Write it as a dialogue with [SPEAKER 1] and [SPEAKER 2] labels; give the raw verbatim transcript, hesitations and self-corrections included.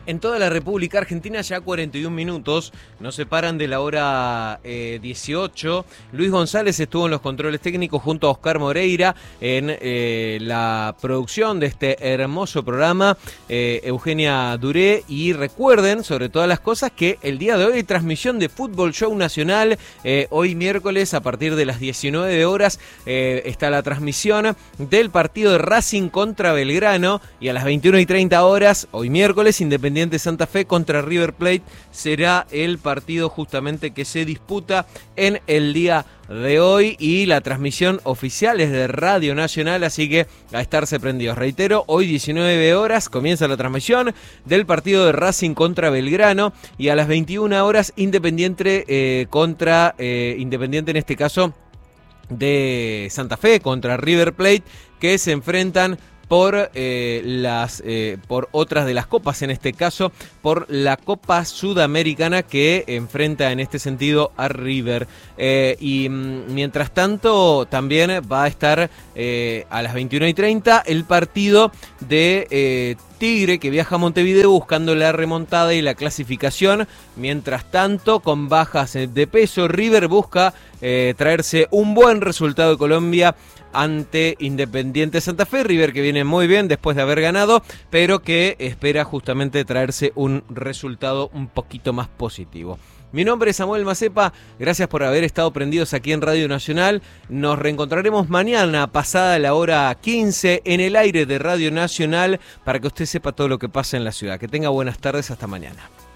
[SPEAKER 1] En toda la República Argentina ya cuarenta y un minutos, nos separan de la hora eh, dieciocho. Luis González estuvo en los controles técnicos junto a Oscar Moreira en eh, la producción de este hermoso programa, eh, Eugenia Duré. Y recuerden, sobre todas las cosas, que el día de hoy hay transmisión de Fútbol Show Nacional. Eh, hoy miércoles a partir de las diecinueve horas eh, está la transmisión del partido de Racing contra Belgrano, y a las veintiuna y treinta horas, hoy miércoles, Independiente Santa Fe contra River Plate será el partido justamente que se disputa en el día de hoy, y la transmisión oficial es de Radio Nacional, así que a estarse prendidos. Reitero, hoy diecinueve horas comienza la transmisión del partido de Racing contra Belgrano, y a las veintiuna horas Independiente eh, contra eh, Independiente, en este caso de Santa Fe, contra River Plate, que se enfrentan por eh, las eh, por otras de las copas, en este caso por la Copa Sudamericana, que enfrenta en este sentido a River. Eh, y mm, mientras tanto también va a estar eh, a las veintiuna y treinta el partido de eh, Tigre, que viaja a Montevideo buscando la remontada y la clasificación. Mientras tanto, con bajas de peso, River busca eh, traerse un buen resultado de Colombia ante Independiente Santa Fe. River que viene muy bien después de haber ganado, pero que espera justamente traerse un resultado un poquito más positivo. Mi nombre es Samuel Macepa, gracias por haber estado prendidos aquí en Radio Nacional. Nos reencontraremos mañana pasada la hora quince en el aire de Radio Nacional para que usted sepa todo lo que pasa en la ciudad. Que tenga buenas tardes, hasta mañana.